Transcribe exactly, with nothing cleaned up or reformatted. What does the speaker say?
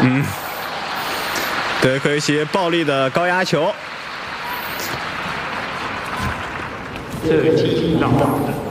嗯，对，可惜暴力的高压球。 这题闹的。